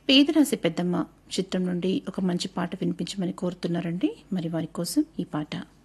పేదరాశి పెద్దమ్మ చిత్రం నుండి ఒక మంచి పాట వినిపించమని కోరుతున్నారండి. మరి వారి కోసం ఈ పాట.